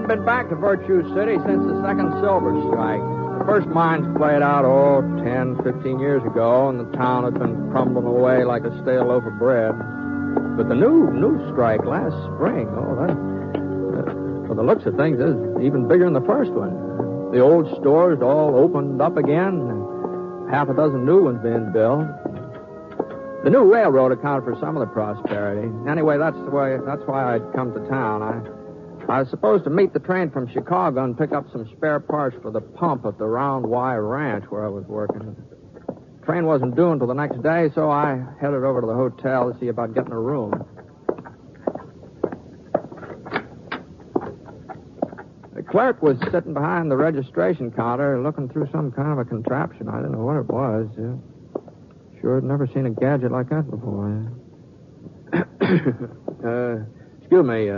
been back to Virtue City since the second silver strike. The first mines played out, 10, 15 years ago, and the town had been crumbling away like a stale loaf of bread. But the new strike last spring, for the looks of things, is even bigger than the first one. The old stores all opened up again, and half a dozen new ones being built. The new railroad accounted for some of the prosperity. Anyway, that's why I'd come to town. I was supposed to meet the train from Chicago and pick up some spare parts for the pump at the Round Y Ranch where I was working. The train wasn't due until the next day, so I headed over to the hotel to see about getting a room. The clerk was sitting behind the registration counter looking through some kind of a contraption. I didn't know what it was. Sure had never seen a gadget like that before. Excuse me.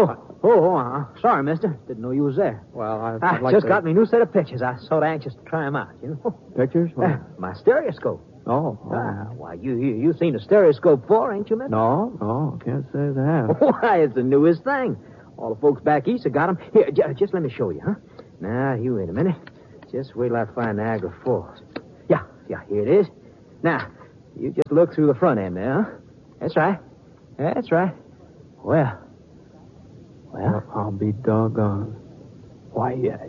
Sorry, mister. Didn't know you was there. Well, I like just got me a new set of pictures. I was sort of anxious to try them out, you know. Pictures? My stereoscope. Oh. Why, you seen a stereoscope before, ain't you, mister? No, can't say that. Why, it's the newest thing. All the folks back east have got them. Here, just let me show you, huh? Now, you wait a minute. Just wait till I find Niagara Falls. Yeah, here it is. Now, you just look through the front end there, huh? That's right. Well, I'll be doggone. Why,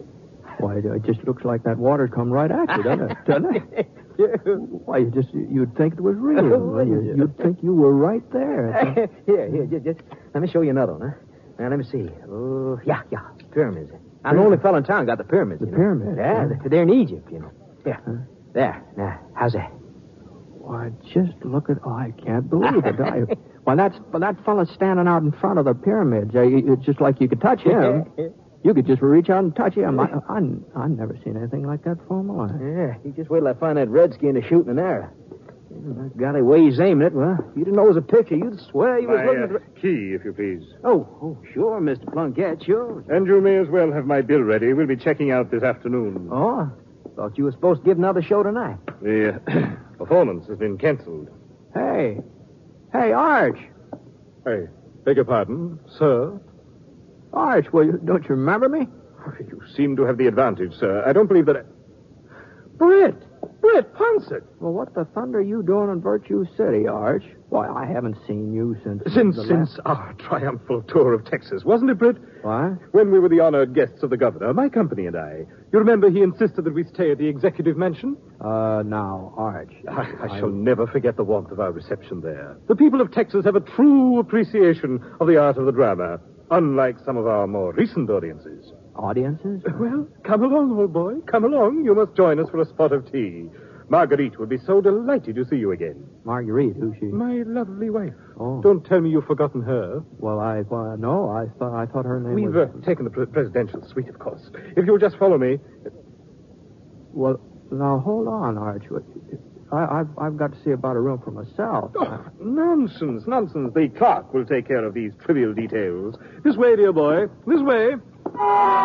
it just looks like that water come right at you, doesn't it? Why, you'd think it was real. You'd think you were right there. Here, just let me show you another one, huh? Now, let me see. Oh, yeah, pyramids. I'm the only fellow in town got the pyramids. The pyramids? Yeah, they're in Egypt, you know. Yeah. Huh? There. Now, how's that? Why, just look at... I can't believe it. Well, that fella standing out in front of the pyramids. It's just like you could touch him. You could just reach out and touch him. I've never seen anything like that before in my life. Yeah, you just wait till I find that redskin to shooting an arrow. Golly, way he's aiming it. Well, if you didn't know it was a picture, you'd swear you was looking at the... Key, if you please. Oh, sure, Mr. Plunkett, sure. And you may as well have my bill ready. We'll be checking out this afternoon. Oh, thought you were supposed to give another show tonight. The performance has been canceled. Hey, Arch. Hey, beg your pardon, sir? Arch, well, don't you remember me? You seem to have the advantage, sir. I don't believe that Brett Ponset. Well, what the thunder are you doing in Virtue City, Arch? Why, I haven't seen you since our triumphal tour of Texas, wasn't it, Brett? What? When we were the honored guests of the governor, my company and I. You remember he insisted that we stay at the executive mansion? Now, Arch. I shall never forget the warmth of our reception there. The people of Texas have a true appreciation of the art of the drama, unlike some of our more recent audiences. Audiences? Well, come along, old boy. Come along. You must join us for a spot of tea. Marguerite will be so delighted to see you again. Marguerite? Who's she? My lovely wife. Oh. Don't tell me you've forgotten her. Well, no, I thought her name was... We've taken the presidential suite, of course. If you'll just follow me... Well, now, hold on, Arch. I've got to see about a room for myself. Oh, nonsense. The clerk will take care of these trivial details. This way, dear boy. This way.